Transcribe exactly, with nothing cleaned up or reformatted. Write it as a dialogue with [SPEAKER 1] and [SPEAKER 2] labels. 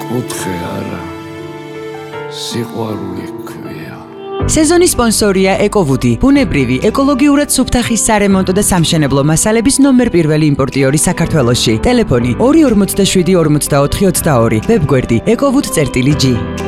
[SPEAKER 1] კუთხე არა სიყვარული ქვია.
[SPEAKER 2] სეზონის სპონსორია ეკოვუდი, ბუნებრივი, ეკოლოგიურად სუფთა ხის სარემონტო და სამშენებლო მასალების ნომერ პირველი იმპორტიორი საქართველოში. ტელეფონი ორი ორმოცდაშვიდი ორმოცდაოთხი ოცდაორი, ვებგვერდი ეკოვუდ წერტილი ჯი.